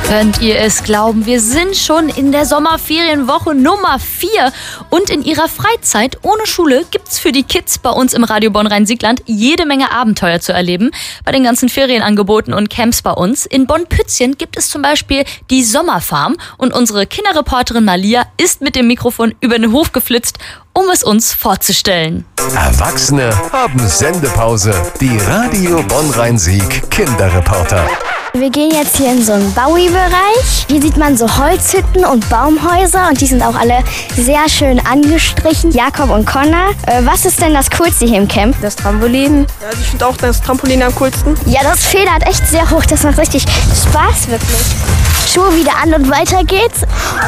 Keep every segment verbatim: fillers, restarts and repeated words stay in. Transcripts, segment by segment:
Könnt ihr es glauben, wir sind schon in der Sommerferienwoche Nummer vier und in ihrer Freizeit ohne Schule gibt's für die Kids bei uns im Radio Bonn-Rhein-Siegland jede Menge Abenteuer zu erleben. Bei den ganzen Ferienangeboten und Camps bei uns. In Bonn-Pützchen gibt es zum Beispiel die Sommerfarm und unsere Kinderreporterin Malia ist mit dem Mikrofon über den Hof geflitzt, um es uns vorzustellen. Erwachsene haben Sendepause. Die Radio Bonn-Rhein-Sieg Kinderreporter. Wir gehen jetzt hier in so einen Baui-Bereich. Hier sieht man so Holzhütten und Baumhäuser und die sind auch alle sehr schön angestrichen. Jakob und Connor, äh, was ist denn das Coolste hier im Camp? Das Trampolin. Ja, ich finde auch das Trampolin am coolsten. Ja, das federt echt sehr hoch. Das macht richtig Spaß, wirklich. Schuhe wieder an und weiter geht's.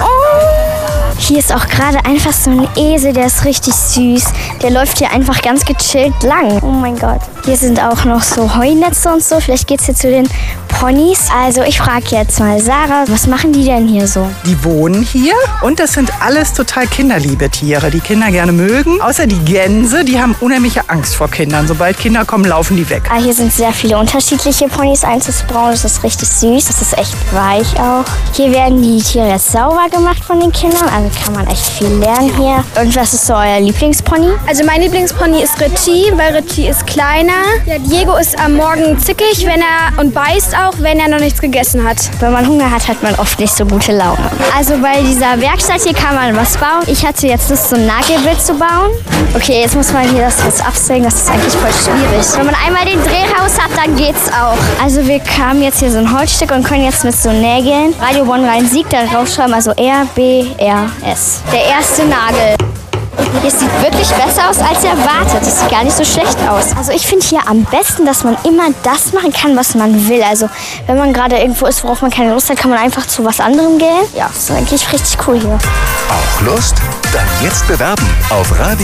Oh. Hier ist auch gerade einfach so ein Esel, der ist richtig süß. Der läuft hier einfach ganz gechillt lang. Oh mein Gott. Hier sind auch noch so Heunetze und so. Vielleicht geht's hier zu den Ponys. Also ich frage jetzt mal Sarah, was machen die denn hier so? Die wohnen hier und das sind alles total kinderliebe Tiere, die Kinder gerne mögen. Außer die Gänse, die haben unheimliche Angst vor Kindern. Sobald Kinder kommen, laufen die weg. Ah, hier sind sehr viele unterschiedliche Ponys. Eins ist braun, das ist richtig süß. Das ist echt weich auch. Hier werden die Tiere jetzt sauber gemacht von den Kindern. Also kann man echt viel lernen hier. Und was ist so euer Lieblingspony? Also mein Lieblingspony ist Richie, weil Richie ist kleiner. Der Diego ist am Morgen zickig, wenn er und beißt auch, wenn er noch nichts gegessen hat. Wenn man Hunger hat, hat man oft nicht so gute Laune. Also bei dieser Werkstatt hier kann man was bauen. Ich hatte jetzt Lust, so ein Nagelbild zu bauen. Okay, jetzt muss man hier das jetzt absägen. Das ist eigentlich voll schwierig. Wenn man einmal den Dreh raus hat, dann geht's auch. Also wir haben jetzt hier so ein Holzstück und können jetzt mit so Nägeln Radio Bonn-Rhein-Sieg da draufschreiben, also R B R S. Der erste Nagel. Hier sieht wirklich besser aus als erwartet. Das sieht gar nicht so schlecht aus. Also ich finde hier am besten, dass man immer das machen kann, was man will. Also wenn man gerade irgendwo ist, worauf man keine Lust hat, kann man einfach zu was anderem gehen. Ja, das ist eigentlich richtig cool hier. Auch Lust? Dann jetzt bewerben auf Radio